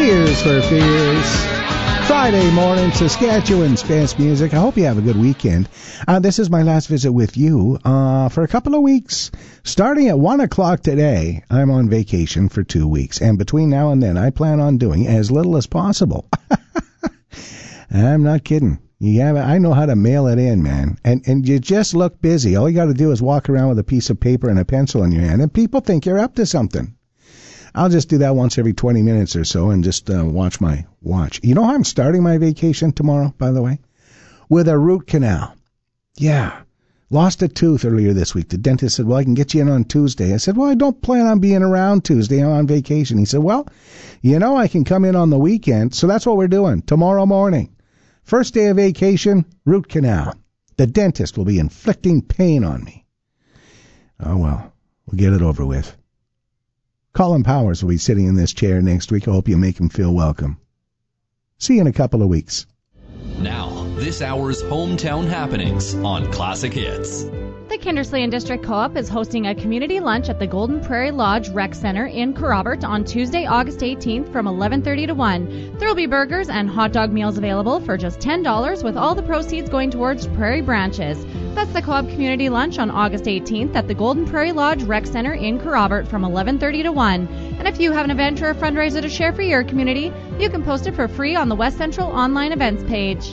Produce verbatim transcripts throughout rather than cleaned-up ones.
Tears for Fears. Friday morning, Saskatchewan's best music. I hope you have a good weekend. Uh, this is my last visit with you uh, for a couple of weeks. Starting at one o'clock today, I'm on vacation for two weeks. And between now and then, I plan on doing as little as possible. I'm not kidding. You have, I know how to mail it in, man. And and you just look busy. All you got to do is walk around with a piece of paper and a pencil in your hand, and people think you're up to something. I'll just do that once every twenty minutes or so and just uh, watch my watch. You know how I'm starting my vacation tomorrow, by the way? With a root canal. Yeah. Lost a tooth earlier this week. The dentist said, well, I can get you in on Tuesday. I said, well, I don't plan on being around Tuesday. I'm on vacation. He said, well, you know, I can come in on the weekend. So that's what we're doing tomorrow morning. First day of vacation, root canal. The dentist will be inflicting pain on me. Oh, well, we'll get it over with. Colin Powers will be sitting in this chair next week. I hope you make him feel welcome. See you in a couple of weeks. Now, this hour's hometown happenings on Classic Hits. The Kindersley District Co-op is hosting a community lunch at the Golden Prairie Lodge Rec Center in Kerrobert on Tuesday, August eighteenth from eleven thirty to one. There will be burgers and hot dog meals available for just ten dollars, with all the proceeds going towards Prairie Branches. That's the Co-op Community Lunch on August eighteenth at the Golden Prairie Lodge Rec Center in Kerrobert from eleven thirty to one. And if you have an event or a fundraiser to share for your community, you can post it for free on the West Central online events page.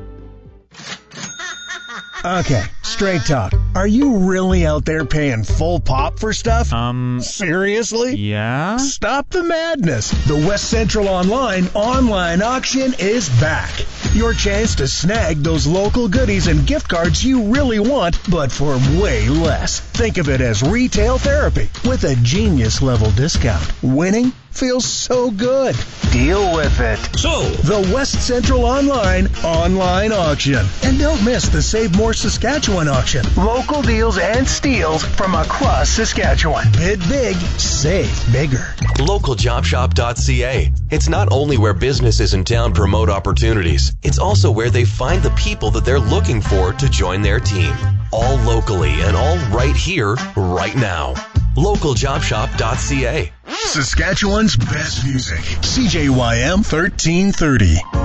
Okay, straight talk. Are you really out there paying full pop for stuff? Um, Seriously? yeah? Stop the madness. The West Central Online online auction is back. Your chance to snag those local goodies and gift cards you really want, but for way less. Think of it as retail therapy with a genius level discount. Winning feels so good. Deal with it. So, the West Central Online online auction. And don't miss the Save More Saskatchewan auction. Local deals and steals from across Saskatchewan. Bid big, save bigger. local job shop dot c a. It's not only where businesses in town promote opportunities, it's also where they find the people that they're looking for to join their team. All locally and all right here, right now. local job shop dot c a. Saskatchewan's best music. C J Y M thirteen thirty.